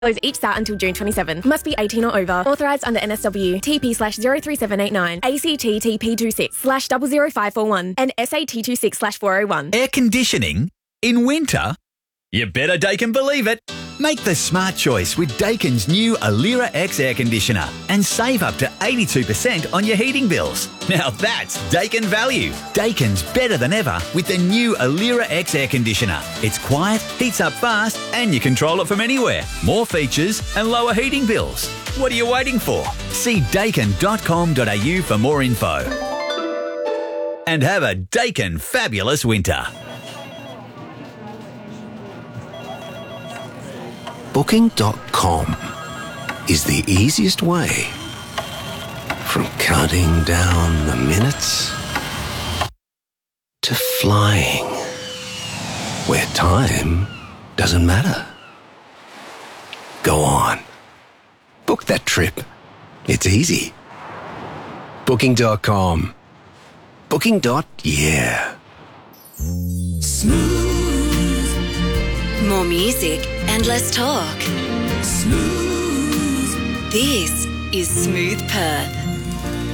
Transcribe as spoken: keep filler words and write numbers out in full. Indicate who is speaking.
Speaker 1: each start until June twenty-seventh. Must be eighteen or over. Authorised under N S W. T P slash zero three seven eight nine. A C T T P two six slash zero zero five four one. And S A T two six slash four oh one.
Speaker 2: Air conditioning? In winter? You better Daikin believe it. Make the smart choice with Daikin's new Alira X air conditioner and save up to eighty-two percent on your heating bills. Now that's Daikin value. Daikin's better than ever with the new Alira X air conditioner. It's quiet, heats up fast, and you control it from anywhere. More features and lower heating bills. What are you waiting for? See daikin dot com dot a u for more info. And have a Daikin fabulous winter.
Speaker 3: Booking dot com is the easiest way from counting down the minutes to flying where time doesn't matter. Go on. Book that trip. It's easy. Booking dot com. Booking. Yeah.
Speaker 4: Smooth.
Speaker 5: More music and less talk.
Speaker 4: Smooth.
Speaker 5: This is Smooth Perth.